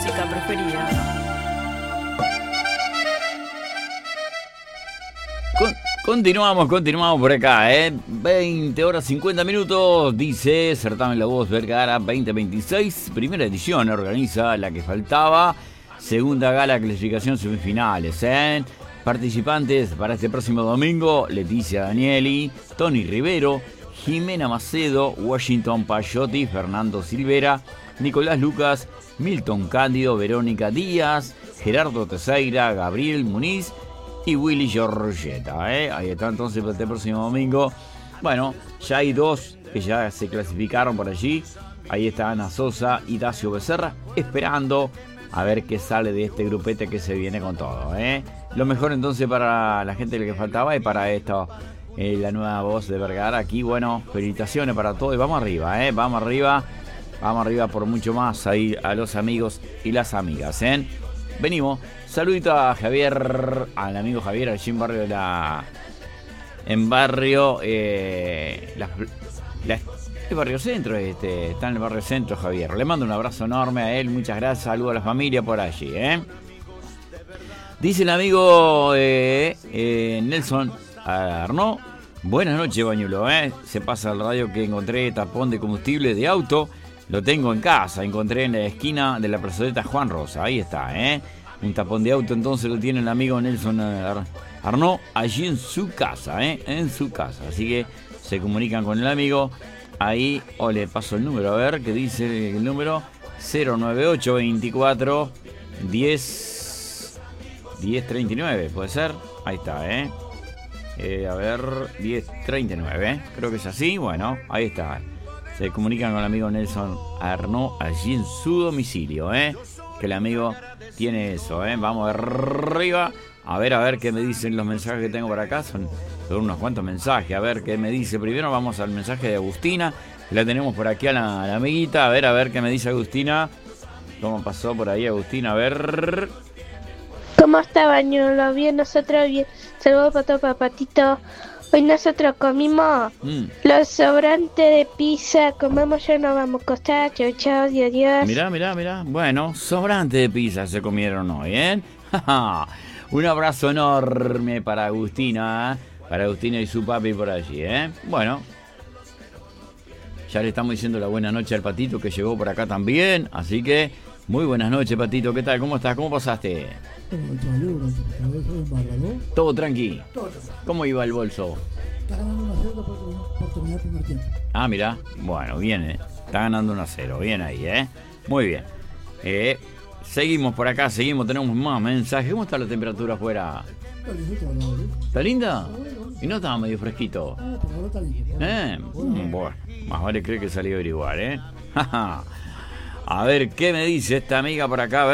música preferida. Continuamos por acá, 20 horas 50 minutos, dice Certamen La Voz Vergara 2026, primera edición, organiza La que faltaba, segunda gala clasificación semifinales, participantes para este próximo domingo, Leticia Danieli, Tony Rivero, Jimena Macedo, Washington Payotti, Fernando Silvera, Nicolás Lucas, Milton Cándido, Verónica Díaz, Gerardo Teseira, Gabriel Muniz y Willy Giorgetta, Ahí está entonces para este próximo domingo. Bueno, ya hay dos que ya se clasificaron por allí. Ahí está Ana Sosa y Dacio Becerra, esperando a ver qué sale de este grupete que se viene con todo, Lo mejor entonces para la gente que faltaba y para esto, la nueva voz de Vergara. Aquí, bueno, felicitaciones para todos y vamos arriba, Vamos arriba por mucho más ahí a los amigos y las amigas, Venimos, saludito a Javier, al amigo Javier, allí en barrio el barrio centro, está en el barrio centro Javier. Le mando un abrazo enorme a él, muchas gracias, saludo a la familia por allí, Dice el amigo Nelson Arnaud, buenas noches Bañulo, se pasa al radio que encontré tapón de combustible de auto. Lo tengo en casa, encontré en la esquina de la plazoleta Juan Rosa, ahí está, un tapón de auto, entonces lo tiene el amigo Nelson Arnaud allí en su casa, en su casa, así que se comunican con el amigo, ahí, o le paso el número, a ver, qué dice el número, 098 24 10 1039, puede ser, ahí está, a ver, 1039, creo que es así, bueno, ahí está. Se comunican con el amigo Nelson Arnaud allí en su domicilio, que el amigo tiene eso, Vamos arriba, a ver qué me dicen los mensajes que tengo por acá, son unos cuantos mensajes, a ver qué me dice. Primero vamos al mensaje de Agustina, que la tenemos por aquí a la amiguita, a ver qué me dice Agustina, cómo pasó por ahí Agustina, a ver. ¿Cómo está Bañuelo? Bien, nosotros bien, saludos para todo papatito. Hoy nosotros comimos los sobrantes de pizza, comemos ya nos vamos a acostar, chau, adiós. Mirá, bueno, sobrantes de pizza se comieron hoy, Un abrazo enorme para Agustina y su papi por allí, Bueno, ya le estamos diciendo la buena noche al Patito que llegó por acá también, así que muy buenas noches Patito, ¿qué tal? ¿Cómo estás? ¿Cómo pasaste? Todo tranqui. ¿Cómo iba el bolso? Está ganando 1-0 por terminar el primer tiempo. Ah, mirá, bueno, bien, está ganando 1-0, bien ahí, muy bien. Seguimos por acá, tenemos más mensajes. ¿Cómo está la temperatura afuera? ¿Está linda? Y no estaba medio fresquito. Por ahora está linda. Bueno, más vale creo que salió a averiguar, A ver, ¿qué me dice esta amiga por acá?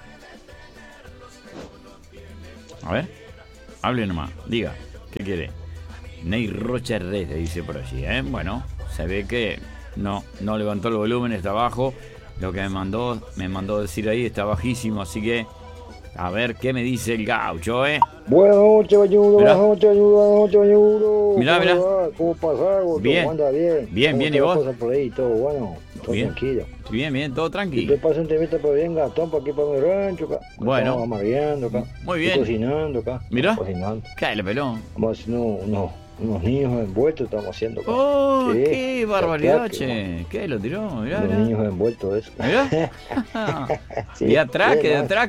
A ver, hable nomás, diga, ¿qué quiere? Ney Rocha Red, dice por allí, Bueno, se ve que no levantó el volumen, está bajo. Lo que me mandó decir ahí está bajísimo, así que a ver qué me dice el gaucho, Buenas noches, Bañulo, buenas noches, Bañulo. Mirá. ¿Cómo pasás? Bien. ¿Cómo anda? Bien, ¿y vos? Por ahí, todo bueno, todo bien. Tranquilo. Bien, todo Y tranquilo. te paso un temita por bien, Gastón, por aquí por mi rancho, acá. Bueno. Estamos amargueando acá. Muy bien. Estoy cocinando acá. Mirá. Cocinando. Cae la pelón. Estamos haciendo unos niños envueltos, estamos haciendo acá. ¡Oh, Sí, qué barbaridad, atraque, che! ¿Qué lo tiró? Mirá. Los niños envueltos, eso. Mirá. Sí, De atraque.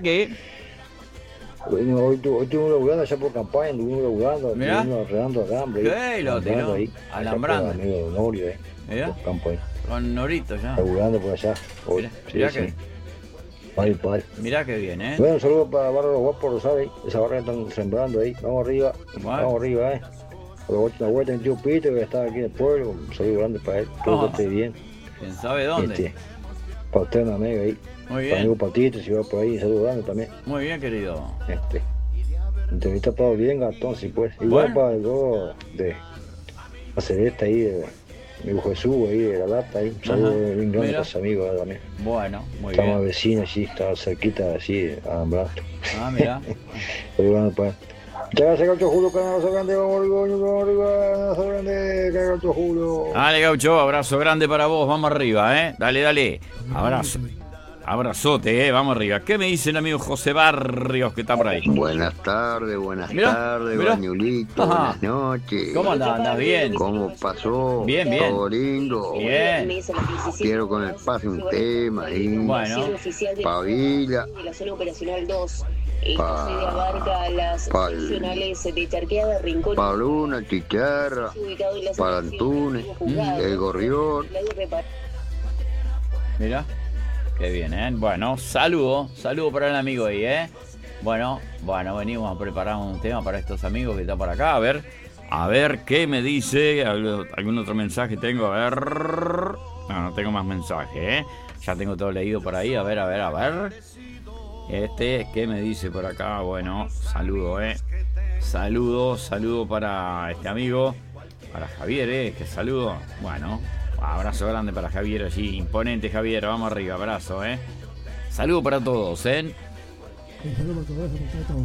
Bueno, hoy estuvimos laburando allá por campaña, estuvimos laburando, Mirá. estuvimos arreglando alambre. ¿Qué lo tiró? Ahí, Alambrando. Amigo de Honorio, Mirá. por campo ahí. Con Norito ya. Laburando por allá. Hoy, Mirá sí, que. sí. Padre. Mirá que bien, Bueno, un saludo para Barrio Los Guapos, Rosales, esa barra que están sembrando ahí. Vamos arriba, Por la vuelta en Tío Pito, que está aquí en el pueblo. Un saludo grande para él, todo que esté bien. ¿Quién sabe dónde? Para usted, mi amigo ahí. Muy Para bien. amigo Patito, si va por ahí, un saludo grande también. Muy bien, querido. Entrevista para bien, Gastón, si pues. Igual Bueno. para el juego de la Celeste ahí, de mi hijo Jesús ahí, de la lata ahí. Un saludo bien grande Mira. para sus amigos también. Bueno, muy Estamos bien. vecinos, sí, estaba cerquita, así, alambrado. Ah, mirá. Saludo grande para él. Muchas gracias, Gaucho Julio, que abrazo grande, vamos arriba, abrazo grande, que Gaucho Julio. Dale, gaucho, abrazo grande para vos, vamos arriba, Dale. Abrazo. Abrazote, vamos arriba. ¿Qué me dice el amigo José Barrios que está por ahí? Buenas tardes, Bañulito, buenas noches. ¿Cómo andás? ¿Bien? ¿Cómo pasó? Bien. ¿Todo lindo? Bien. Quiero que me pase un tema ahí. Bueno. Pavila. Para Luna, Chicharra, para Antunes, el Gorrión. Mira, qué bien, ¿eh? Bueno, saludo para el amigo ahí, ¿eh? Bueno, venimos a preparar un tema para estos amigos que están por acá. A ver qué me dice. ¿Algún otro mensaje tengo? A ver. No tengo más mensajes, ¿eh? Ya tengo todo leído por ahí. A ver. ¿Qué me dice por acá? Bueno, saludo, ¿eh? Saludo para este amigo. Para Javier, que saludo. Bueno, abrazo grande para Javier allí. Imponente Javier, vamos arriba, abrazo, ¿eh? Saludo para todos, ¿eh? Un saludo para todos.